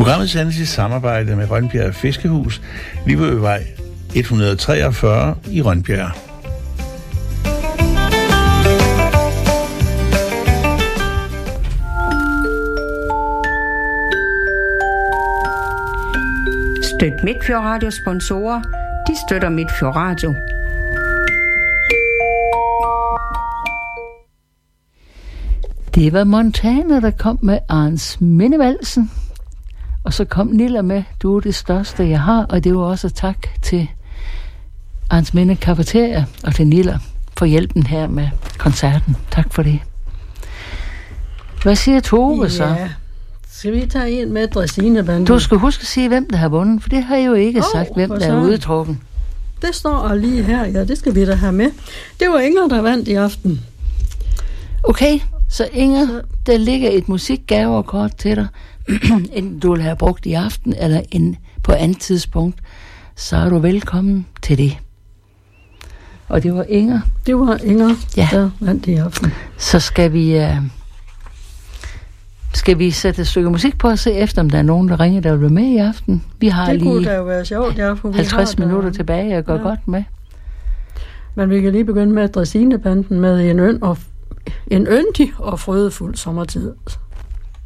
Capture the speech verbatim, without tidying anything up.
Programmet sendes i samarbejde med Rønbjerg Fiskehus, Livøvej et hundrede og treogfyrre i Rønbjerg. Støt Midtfjord Radio sponsorer. De støtter Midtfjord Radio. Det var Montana, der kom med Arns Mindevalsen. Og så kom Niller med Du er det største, jeg har. Og det var også tak til Arns Minde Cafeteria og til Niller for hjælpen her med koncerten. Tak for det. Hvad siger Tove ja. så? Skal vi tage en med Dræsinebanden? Du skal huske at sige, hvem der har vundet, for det har jeg jo ikke oh, sagt, hvem der er udtrukken. Det står lige her, ja, det skal vi da have med. Det var Inger, der vandt i aften. Okay, så Inger, så. Der ligger et musikgavekort til dig, enten du vil have brugt i aften, eller en, på andet tidspunkt, så er du velkommen til det. Og det var Inger. Det var Inger, ja. Der vandt i aften. Så skal vi... Uh, Skal vi sætte et stykke musik på og se efter, om der er nogen, der ringer, der vil være med i aften? Vi har det lige kunne da jo være sjovt, ja, for halvtreds minutter tilbage og går ja. godt med. Men vi kan lige begynde med Dræsinebanden med en, øn og, en yndig og frødefuld sommertid.